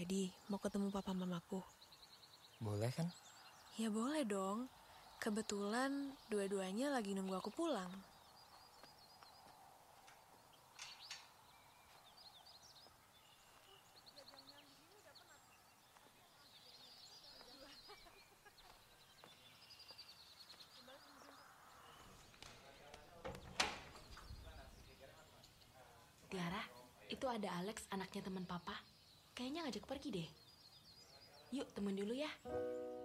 ready mau ketemu papa mamaku? Boleh kan? Ya boleh dong. Kebetulan dua-duanya lagi nunggu aku pulang. Tiara, itu ada Alex, anaknya teman papa. Kayaknya ngajak pergi deh. Yuk, temen dulu ya.